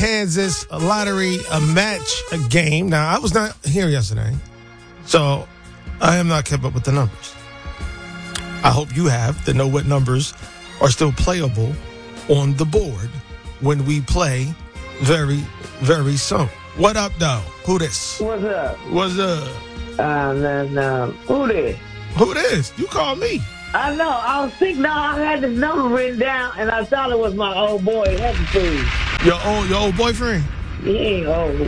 Kansas lottery match game. Now, I was not here yesterday, so I am not kept up with the numbers. I hope you have to know what numbers are still playable on the board when we play very, very soon. What up, though? Who this? What's up? What's up? Who this? Who this? You call me. I know. I was sick. No, I had this number written down, and I thought it was my old boy, Happy Food. Your old boyfriend? He ain't old.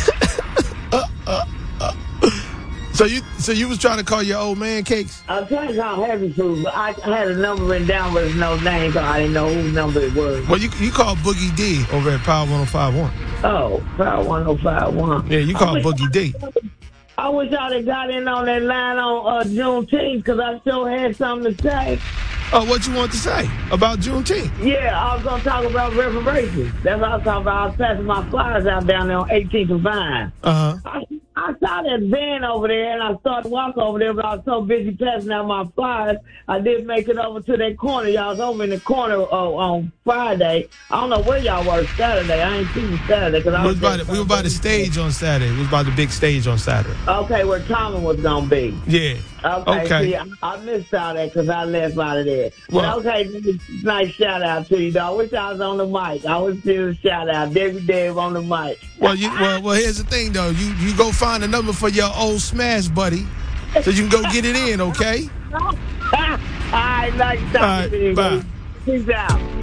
So you was trying to call your old man Cakes? I was trying to call Happy Food, but I had a number written down with no name, so I didn't know whose number it was. Well, you called Boogie D over at Power 105.1. Oh, Power 105.1. Yeah, you called Boogie D. I wish I'd have got in on that line on Juneteenth, because I sure had something to say. Oh, what you want to say about Juneteenth? Yeah, I was going to talk about reparations. That's what I was talking about. I was passing my flyers out down there on 18th and Vine. Uh-huh. I saw that van over there, and I started walking over there, but I was so busy passing out my flyers, I didn't make it over to that corner. Y'all was over in the corner on Friday. I don't know where y'all were Saturday. I ain't seen you Saturday. We were by the stage on Saturday. We was by the big stage on Saturday. Okay, where Tommy was going to be. Yeah. Okay. See, I missed all that because I left out of there. Well, okay, nice shout out to you, dog. I wish I was on the mic. I was still a shout out. Debbie Dave on the mic. Well, here's the thing, though. You go find a number for your old smash buddy so you can go get it in, okay? All right, nice talking to you. Bye. Peace out.